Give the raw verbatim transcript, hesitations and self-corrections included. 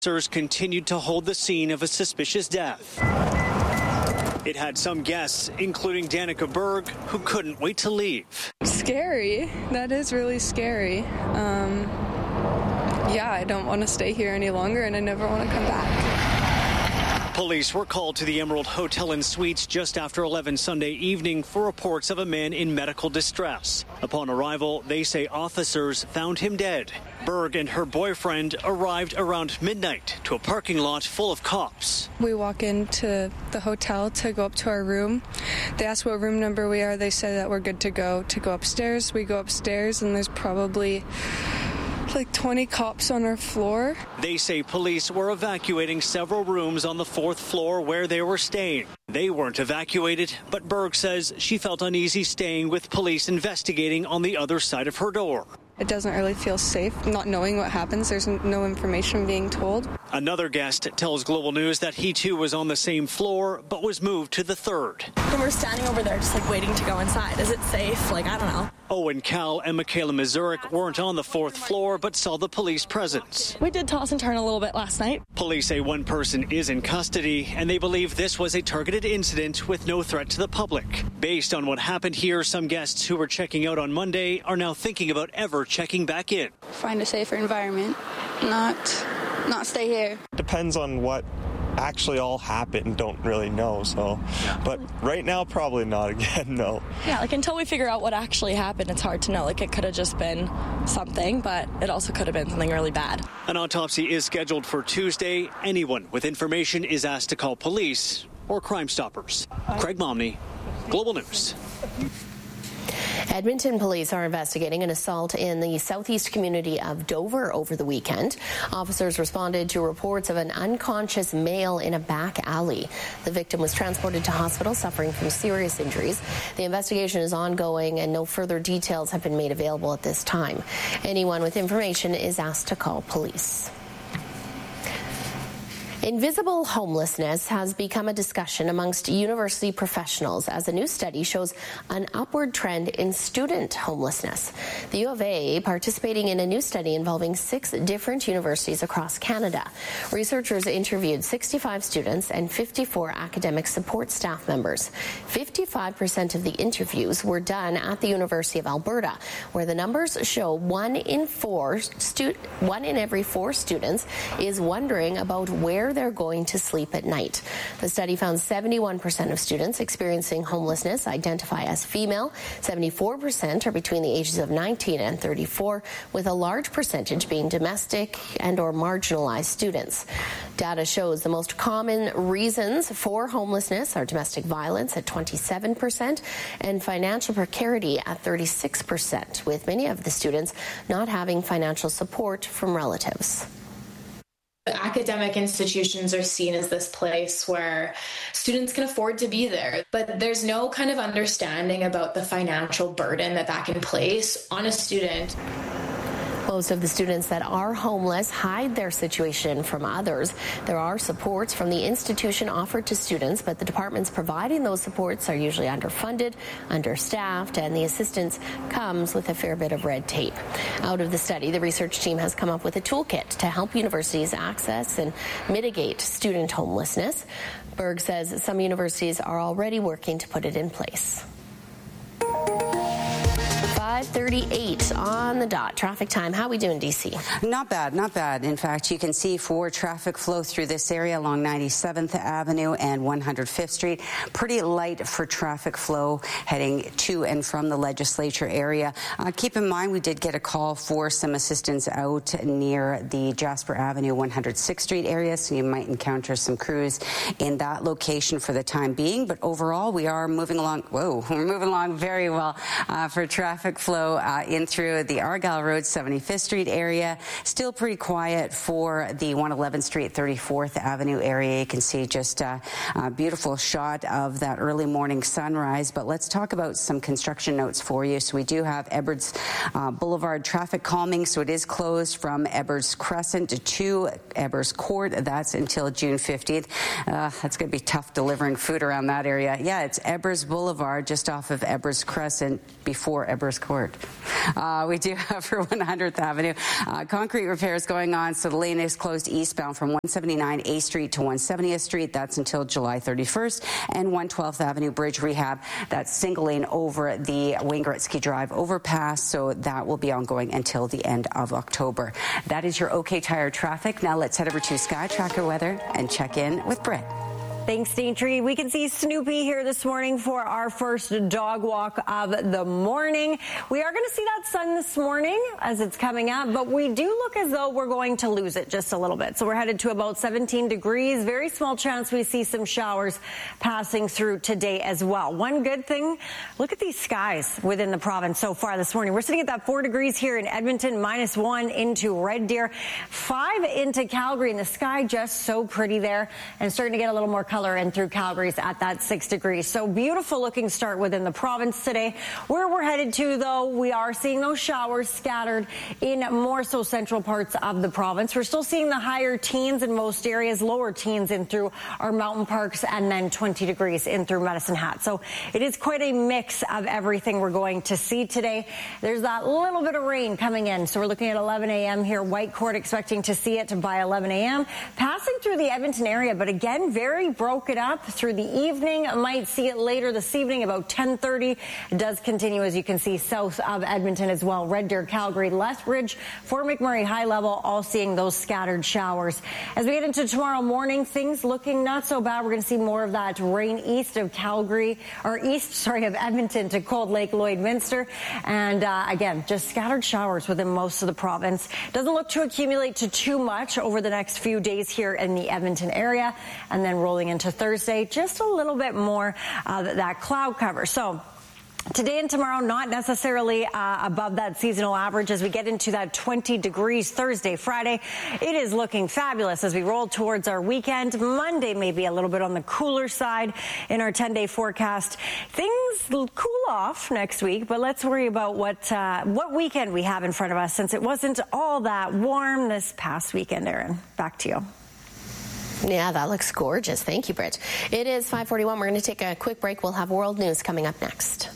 Officers continued to hold the scene of a suspicious death. It had some guests, including Danica Berg, who couldn't wait to leave. Scary. That is really scary. Um, yeah, I don't want to stay here any longer, and I never want to come back. Police were called to the Emerald Hotel and Suites just after eleven Sunday evening for reports of a man in medical distress. Upon arrival, they say officers found him dead. Berg and her boyfriend arrived around midnight to a parking lot full of cops. We walk into the hotel to go up to our room. They ask what room number we are. They say that we're good to go to go upstairs. We go upstairs, and there's probably like twenty cops on our floor. They say police were evacuating several rooms on the fourth floor where they were staying. They weren't evacuated, but Berg says she felt uneasy staying with police investigating on the other side of her door. It doesn't really feel safe, not knowing what happens. There's no information being told. Another guest tells Global News that he too was on the same floor, but was moved to the third. And we're standing over there just like waiting to go inside. Is it safe? Like, I don't know. Owen Cal and Michaela Mazurik weren't on the fourth floor, but saw the police presence. We did toss and turn a little bit last night. Police say one person is in custody, and they believe this was a targeted incident with no threat to the public. Based on what happened here, some guests who were checking out on Monday are now thinking about ever checking back in. Find a safer environment, not, not stay here. Depends on what actually all happened, don't really know, so but right now probably not again. No. Yeah, like until we figure out what actually happened, it's hard to know. Like it could have just been something, but it also could have been something really bad. An autopsy is scheduled for Tuesday. Anyone with information is asked to call police or Crime Stoppers. Craig Momney, Global News. Edmonton police are investigating an assault in the southeast community of Dover over the weekend. Officers responded to reports of an unconscious male in a back alley. The victim was transported to hospital suffering from serious injuries. The investigation is ongoing and no further details have been made available at this time. Anyone with information is asked to call police. Invisible homelessness has become a discussion amongst university professionals as a new study shows an upward trend in student homelessness. The U of A participating in a new study involving six different universities across Canada. Researchers interviewed sixty-five students and fifty-four academic support staff members. fifty-five percent of the interviews were done at the University of Alberta, where the numbers show one in four stu- one in every four students is wondering about where they're going to sleep at night. The study found seventy-one percent of students experiencing homelessness identify as female. seventy-four percent are between the ages of nineteen and thirty-four, with a large percentage being domestic and or marginalized students. Data shows the most common reasons for homelessness are domestic violence at twenty-seven percent and financial precarity at thirty-six percent, with many of the students not having financial support from relatives. Academic institutions are seen as this place where students can afford to be there, but there's no kind of understanding about the financial burden that that can place on a student. Most of the students that are homeless hide their situation from others. There are supports from the institution offered to students, but the departments providing those supports are usually underfunded, understaffed, and the assistance comes with a fair bit of red tape. Out of the study, the research team has come up with a toolkit to help universities access and mitigate student homelessness. Berg says some universities are already working to put it in place. five thirty-eight on the dot. Traffic time. How are we doing, D C? Not bad, not bad. In fact, you can see for traffic flow through this area along ninety-seventh Avenue and one hundred fifth Street. Pretty light for traffic flow heading to and from the legislature area. Uh, keep in mind, we did get a call for some assistance out near the Jasper Avenue, one hundred sixth Street area, so you might encounter some crews in that location for the time being. But overall, we are moving along. Whoa, we're moving along very well uh, for traffic flow uh, in through the Argyle Road, seventy-fifth Street area. Still pretty quiet for the one eleventh Street, thirty-fourth Avenue area. You can see just a, a beautiful shot of that early morning sunrise. But let's talk about some construction notes for you. So we do have Edwards uh, Boulevard traffic calming. So it is closed from Edwards Crescent to Edwards Court. That's until June fifteenth. Uh, that's going to be tough delivering food around that area. Yeah, it's Edwards Boulevard just off of Edwards Crescent before Edwards Court. word. Uh, we do have for one hundredth Avenue uh, concrete repairs going on, so the lane is closed eastbound from one seventy-nine A Street to one seventieth Street. That's until July thirty-first. And one twelfth Avenue bridge rehab. That's single lane over the Wayne Gretzky Drive overpass, so that will be ongoing until the end of October. That is your OK Tire traffic. Now let's head over to Sky Tracker weather and check in with Britt. Thanks, Daintree. We can see Snoopy here this morning for our first dog walk of the morning. We are going to see that sun this morning as it's coming up, but we do look as though we're going to lose it just a little bit. So we're headed to about seventeen degrees. Very small chance we see some showers passing through today as well. One good thing, look at these skies within the province so far this morning. We're sitting at that four degrees here in Edmonton, minus one into Red Deer, five into Calgary, and the sky just so pretty there and starting to get a little more color in through Calgary's at that six degrees. So beautiful looking start within the province today. Where we're headed to, though, we are seeing those showers scattered in more so central parts of the province. We're still seeing the higher teens in most areas, lower teens in through our mountain parks, and then twenty degrees in through Medicine Hat. So it is quite a mix of everything we're going to see today. There's that little bit of rain coming in. So we're looking at eleven a m here. Whitecourt expecting to see it by eleven a m Passing through the Edmonton area, but again, very broken up through the evening. Might see it later this evening about ten thirty. It does continue, as you can see, south of Edmonton as well. Red Deer, Calgary, Lethbridge, Fort McMurray, High Level, all seeing those scattered showers. As we get into tomorrow morning, things looking not so bad. We're going to see more of that rain east of Calgary, or east, sorry, of Edmonton to Cold Lake, Lloydminster. And uh, again, just scattered showers within most of the province. Doesn't look to accumulate to too much over the next few days here in the Edmonton area. And then rolling into Thursday, just a little bit more of uh, that cloud cover. So today and tomorrow, not necessarily uh, above that seasonal average as we get into that twenty degrees Thursday, Friday. It is looking fabulous as we roll towards our weekend. Monday may be a little bit on the cooler side in our ten day forecast. Things will cool off next week, but let's worry about what, uh, what weekend we have in front of us, since it wasn't all that warm this past weekend, Erin. Back to you. Yeah, that looks gorgeous. Thank you, Britt. It is five forty-one. We're going to take a quick break. We'll have world news coming up next.